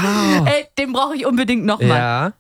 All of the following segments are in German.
Ey, den brauche ich unbedingt nochmal. Ja.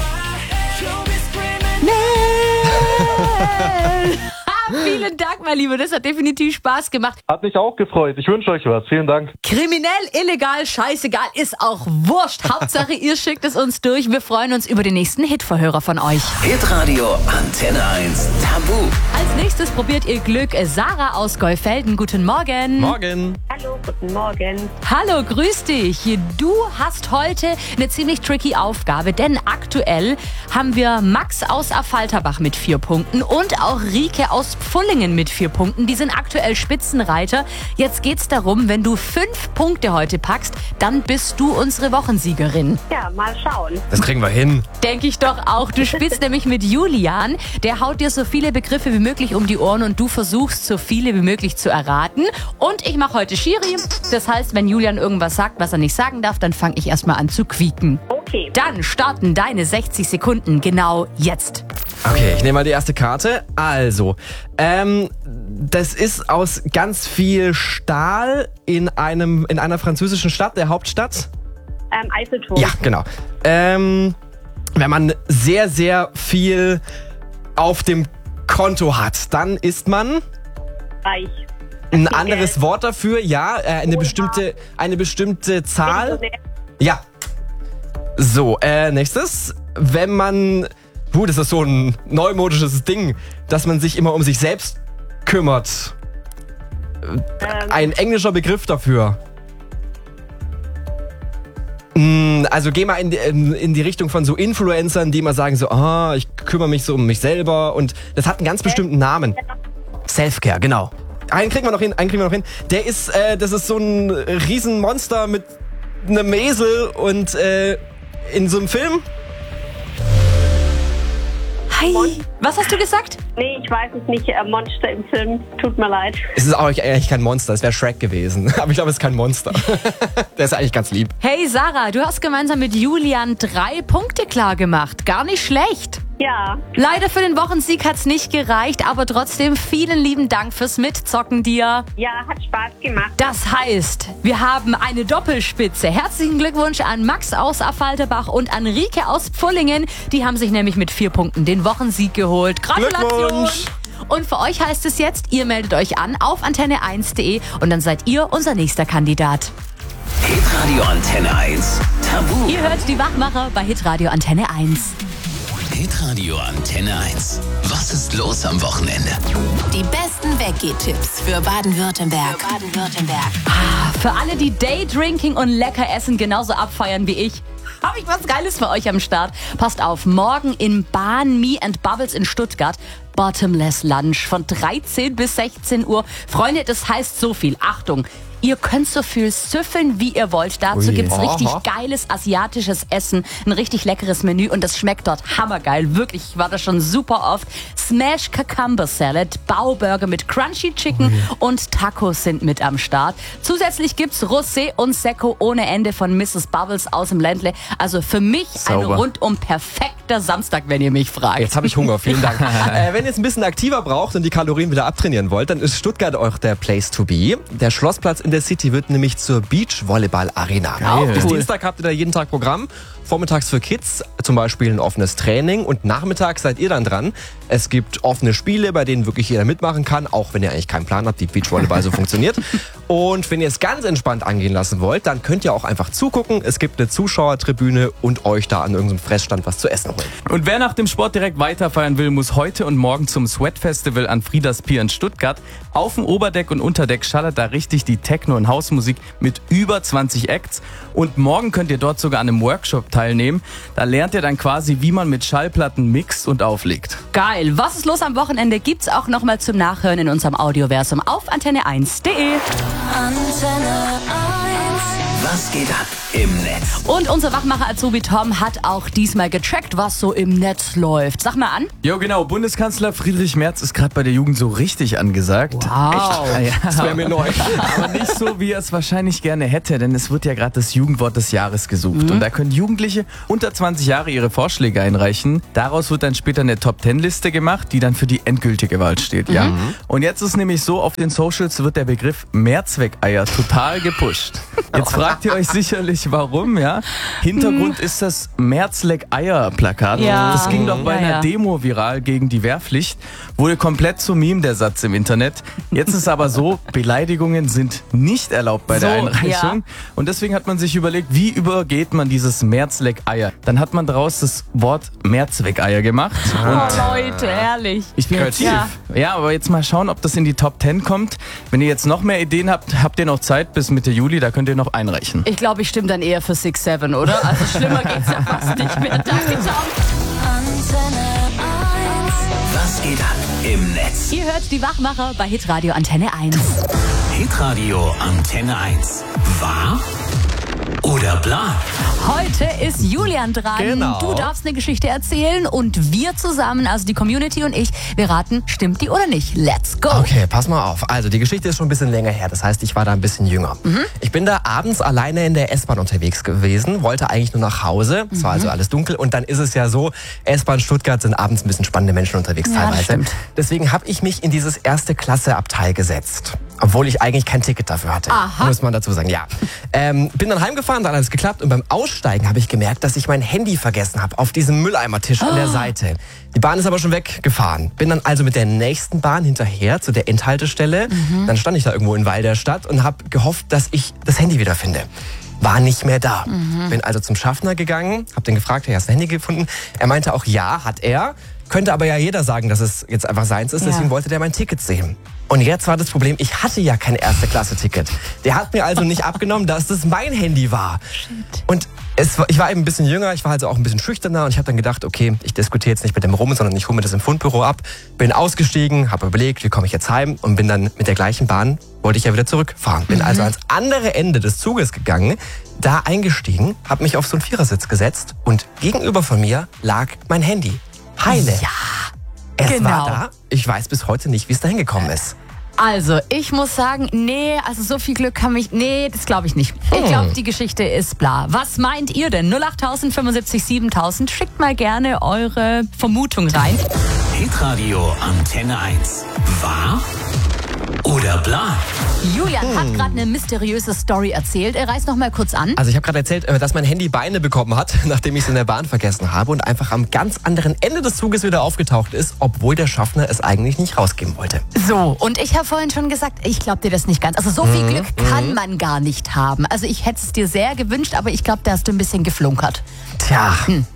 Vielen Dank, mein Lieber. Das hat definitiv Spaß gemacht. Hat mich auch gefreut. Ich wünsche euch was. Vielen Dank. Kriminell, illegal, scheißegal, ist auch wurscht. Hauptsache, ihr schickt es uns durch. Wir freuen uns über den nächsten Hitverhörer von euch. Hitradio Antenne 1 Tabu. Als nächstes probiert ihr Glück. Sarah aus Geufelden. Guten Morgen. Morgen. Hallo, guten Morgen. Hallo, grüß dich. Du hast heute eine ziemlich tricky Aufgabe, denn aktuell haben wir Max aus Affalterbach mit 4 Punkten und auch Rike aus Pfullingen mit 4 Punkten. Die sind aktuell Spitzenreiter. Jetzt geht's darum, wenn du 5 Punkte heute packst, dann bist du unsere Wochensiegerin. Ja, mal schauen. Das kriegen wir hin. Denke ich doch auch. Du spielst nämlich mit Julian. Der haut dir so viele Begriffe wie möglich um die Ohren und du versuchst, so viele wie möglich zu erraten. Und ich mache heute Schiri. Das heißt, wenn Julian irgendwas sagt, was er nicht sagen darf, dann fange ich erstmal an zu quieken. Okay. Dann starten deine 60 Sekunden genau jetzt. Okay, ich nehme mal die erste Karte. Also, das ist aus ganz viel Stahl in einer französischen Stadt, der Hauptstadt. Eiffelturm. Ja, genau. Wenn man sehr, sehr viel auf dem Konto hat, dann ist man Reich. ein anderes Wort dafür, ja, eine bestimmte Zahl. Ja. So, nächstes. Wenn man, das ist so ein neumodisches Ding, dass man sich immer um sich selbst kümmert. Ein englischer Begriff dafür. Also geh mal in die Richtung von so Influencern, die immer sagen so, ich kümmere mich so um mich selber und das hat einen ganz bestimmten Namen. Selfcare, genau. Einen kriegen wir noch hin. Das ist so ein Riesenmonster mit einem Esel und in so einem Film. Hi. Was hast du gesagt? Nee, ich weiß es nicht. Monster im Film. Tut mir leid. Es ist auch eigentlich kein Monster, es wäre Shrek gewesen. Aber ich glaube, es ist kein Monster. Der ist eigentlich ganz lieb. Hey Sarah, du hast gemeinsam mit Julian 3 Punkte klar gemacht. Gar nicht schlecht. Ja. Leider für den Wochensieg hat's nicht gereicht, aber trotzdem vielen lieben Dank fürs Mitzocken dir. Ja, hat Spaß gemacht. Das heißt, wir haben eine Doppelspitze. Herzlichen Glückwunsch an Max aus Affalterbach und an Rike aus Pfullingen. Die haben sich nämlich mit 4 Punkten den Wochensieg geholt. Gratulation! Glückwunsch! Und für euch heißt es jetzt, ihr meldet euch an auf antenne1.de und dann seid ihr unser nächster Kandidat. Hitradio Antenne 1 Tabu. Ihr hört die Wachmacher bei Hitradio Antenne 1. Hitradio Antenne 1. Was ist los am Wochenende? Die besten Weggehtipps für Baden-Württemberg. Für alle, die Daydrinking und lecker essen genauso abfeiern wie ich, habe ich was Geiles für euch am Start. Passt auf, morgen in Bahn Me and Bubbles in Stuttgart. Bottomless Lunch von 13 bis 16 Uhr. Freunde, das heißt so viel. Achtung! Ihr könnt so viel süffeln, wie ihr wollt. Dazu gibt's richtig geiles asiatisches Essen, ein richtig leckeres Menü und das schmeckt dort hammergeil. Wirklich, ich war da schon super oft. Smash Cucumber Salad, Bauburger mit Crunchy Chicken und Tacos sind mit am Start. Zusätzlich gibt's Rosé und Sekko ohne Ende von Mrs. Bubbles aus dem Ländle. Also für mich ein rundum perfekter Samstag, wenn ihr mich fragt. Jetzt habe ich Hunger, vielen Dank. Wenn ihr es ein bisschen aktiver braucht und die Kalorien wieder abtrainieren wollt, dann ist Stuttgart auch der Place to be. Der Schlossplatz in der City wird nämlich zur Beachvolleyball-Arena. Bis Dienstag habt ihr da jeden Tag Programm. Vormittags für Kids zum Beispiel ein offenes Training und nachmittags seid ihr dann dran. Es gibt offene Spiele, bei denen wirklich jeder mitmachen kann, auch wenn ihr eigentlich keinen Plan habt, wie Beachvolleyball so funktioniert. Und wenn ihr es ganz entspannt angehen lassen wollt, dann könnt ihr auch einfach zugucken. Es gibt eine Zuschauertribüne und euch da an irgendeinem Fressstand was zu essen holen. Und wer nach dem Sport direkt weiterfeiern will, muss heute und morgen zum Sweat Festival an Frieders Pier in Stuttgart. Auf dem Oberdeck und Unterdeck schallert da richtig die Techno- und Hausmusik mit über 20 Acts. Und morgen könnt ihr dort sogar an einem Workshop teilnehmen. Da lernt ihr dann quasi, wie man mit Schallplatten mixt und auflegt. Geil. Was ist los am Wochenende? Gibt's auch nochmal zum Nachhören in unserem Audioversum auf antenne1.de. Antenne 1. Was geht ab im Netz? Und unser Wachmacher Azubi Tom hat auch diesmal gecheckt, was so im Netz läuft. Sag mal an. Jo, genau. Bundeskanzler Friedrich Merz ist gerade bei der Jugend so richtig angesagt. Wow. Echt? Das wäre mir neu. Aber nicht so, wie er es wahrscheinlich gerne hätte, denn es wird ja gerade das Jugendwort des Jahres gesucht. Und da können Jugendliche unter 20 Jahre ihre Vorschläge einreichen. Daraus wird dann später eine Top-10-Liste gemacht, die dann für die endgültige Wahl steht. Ja? Und jetzt ist nämlich so, auf den Socials wird der Begriff Mehrzweckeier total gepusht. Jetzt fragt ihr euch sicherlich, warum, ja? Hintergrund ist das Mehrzleck-Eier-Plakat. Ja. Das ging doch bei einer Ja. Demo viral gegen die Wehrpflicht. Wurde komplett zum Meme, der Satz im Internet. Jetzt ist aber so, Beleidigungen sind nicht erlaubt bei der So, Einreichung. ja. Und deswegen hat man sich überlegt, wie übergeht man dieses Mehrzleck-Eier? Dann hat man daraus das Wort Mehrzweckeier gemacht. Oh, Und Leute, ehrlich. ich bin Kreativ. Ja, aber jetzt mal schauen, ob das in die Top 10 kommt. Wenn ihr jetzt noch mehr Ideen habt, habt ihr noch Zeit bis Mitte Juli, da könnt ihr noch einreichen. Ich glaube, ich stimme dann eher für 6-7, oder? Also schlimmer geht's ja fast nicht mehr. Danke, ciao. Was geht ab im Netz? Ihr hört die Wachmacher bei Hitradio Antenne 1. Hitradio Antenne 1. Wahr oder bla? Heute ist Julian dran. Genau. Du darfst eine Geschichte erzählen und wir zusammen, also die Community und ich, wir raten, stimmt die oder nicht. Let's go. Okay, pass mal auf. Also die Geschichte ist schon ein bisschen länger her. Das heißt, ich war da ein bisschen jünger. Ich bin da abends alleine in der S-Bahn unterwegs gewesen, wollte eigentlich nur nach Hause. Es war also alles dunkel. Und dann ist es ja so, S-Bahn Stuttgart sind abends ein bisschen spannende Menschen unterwegs Ja, das teilweise. stimmt. Deswegen habe ich mich in dieses Erste-Klasse-Abteil gesetzt. Obwohl ich eigentlich kein Ticket dafür hatte. Aha. Muss man dazu sagen, ja. Bin dann heimgefahren, dann hat alles geklappt. Und beim Aussteigen habe ich gemerkt, dass ich mein Handy vergessen habe auf diesem Mülleimertisch an der Seite. Die Bahn ist aber schon weggefahren. Bin dann also mit der nächsten Bahn hinterher zu der Endhaltestelle. Dann stand ich da irgendwo in Weil der Stadt und habe gehofft, dass ich das Handy wiederfinde. War nicht mehr da. Bin also zum Schaffner gegangen, habe den gefragt, hey, hast du ein Handy gefunden? Er meinte auch, ja, hat er. Könnte aber ja jeder sagen, dass es jetzt einfach seins ist. Ja. Deswegen wollte der mein Ticket sehen. Und jetzt war das Problem, ich hatte ja kein Erste-Klasse-Ticket. Der hat mir also nicht abgenommen, dass das mein Handy war. Und ich war eben ein bisschen jünger, ich war also auch ein bisschen schüchterner und ich habe dann gedacht, okay, ich diskutiere jetzt nicht mit dem rum, sondern ich hole mir das im Fundbüro ab. Bin ausgestiegen, habe überlegt, wie komme ich jetzt heim und bin dann mit der gleichen Bahn, wollte ich ja wieder zurückfahren. Bin also ans andere Ende des Zuges gegangen, da eingestiegen, habe mich auf so einen Vierersitz gesetzt und gegenüber von mir lag mein Handy. Heile. Ja, Es genau. war da. Ich weiß bis heute nicht, wie es dahin gekommen ist. Also, ich muss sagen, nee, also so viel Glück kann mich, nee, das glaube ich nicht. Ich glaube, die Geschichte ist bla. Was meint ihr denn? 08000 75 7000. Schickt mal gerne eure Vermutung rein. Hitradio Antenne 1. Wahr oder bla? Julian hat gerade eine mysteriöse Story erzählt. Er reißt noch mal kurz an. Also ich habe gerade erzählt, dass mein Handy Beine bekommen hat, nachdem ich es in der Bahn vergessen habe und einfach am ganz anderen Ende des Zuges wieder aufgetaucht ist, obwohl der Schaffner es eigentlich nicht rausgeben wollte. So, und ich habe vorhin schon gesagt, ich glaube dir das nicht ganz. Also so viel Glück kann man gar nicht haben. Also ich hätte es dir sehr gewünscht, aber ich glaube, da hast du ein bisschen geflunkert. Tja,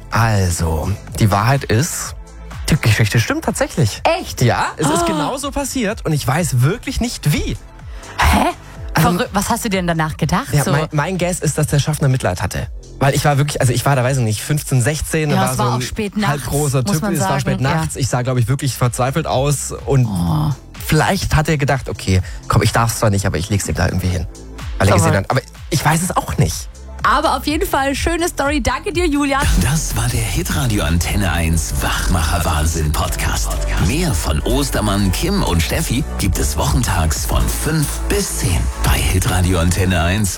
also, die Wahrheit ist, die Geschichte stimmt tatsächlich. Echt? Ja, es ist genauso passiert und ich weiß wirklich nicht wie. Hä? Verrückt. Was hast du dir denn danach gedacht? Ja, so? mein Guess ist, dass der Schaffner Mitleid hatte. Weil ich war wirklich, also ich war da, weiß ich nicht, 15, 16, Ja, war es so war ein auch spät nachts, halbgroßer muss Typ, man es war sagen, spät ja. nachts, ich sah, glaube ich, wirklich verzweifelt aus und vielleicht hat er gedacht, okay, komm, ich darf es zwar nicht, aber ich leg's ihm da irgendwie hin. Weil er Aber- gesehen hat, aber ich weiß es auch nicht. Aber auf jeden Fall, schöne Story. Danke dir, Julian. Das war der Hitradio Antenne 1 Wachmacher Wahnsinn Podcast. Mehr von Ostermann, Kim und Steffi gibt es wochentags von 5 bis 10 bei Hitradio Antenne 1.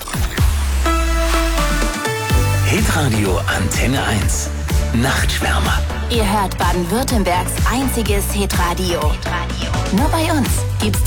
Hitradio Antenne 1. Nachtschwärmer. Ihr hört Baden-Württembergs einziges Hitradio. Nur bei uns gibt's